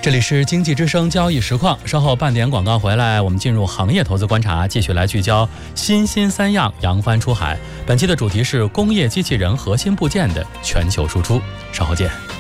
这里是经济之声交易实况，稍后半点广告回来，我们进入行业投资观察，继续来聚焦新兴三样扬帆出海。本期的主题是工业机器人核心部件的全球输出，稍后见。